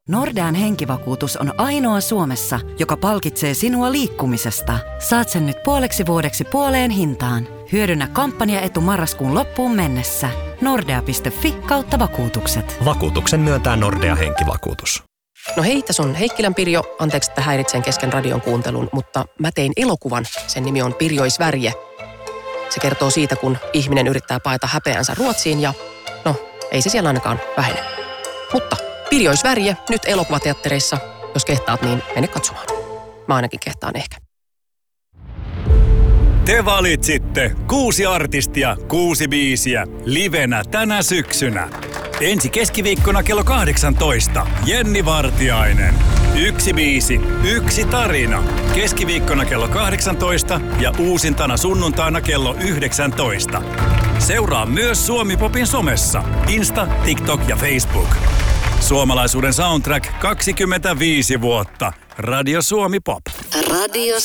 Nordean henkivakuutus on ainoa Suomessa, joka palkitsee sinua liikkumisesta. Saat sen nyt puoleksi vuodeksi puoleen hintaan. Hyödynnä kampanjaetu marraskuun loppuun mennessä. Nordea.fi/vakuutukset. Vakuutuksen myöntää Nordea henkivakuutus. No hei, tässä on Heikkilän Pirjo. Anteeksi, että häiritsen kesken radion kuuntelun, mutta mä tein elokuvan. Sen nimi on Pirjoisvärje. Se kertoo siitä, kun ihminen yrittää paeta häpeänsä Ruotsiin ja no, ei se siellä ainakaan vähene. Mutta Pirjoisvärje nyt elokuvateattereissa. Jos kehtaat, niin mene katsomaan. Mä ainakin kehtaan ehkä. Te valitsitte 6 artistia, 6 biisiä, livenä tänä syksynä. Ensi keskiviikkona kello 18. Jenni Vartiainen. 1 biisi, 1 tarina. Keskiviikkona kello 18 ja uusintana sunnuntaina kello 19. Seuraa myös Suomi-popin somessa. Insta, TikTok ja Facebook. Suomalaisuuden soundtrack 25 vuotta. Radio Suomi Pop. Radio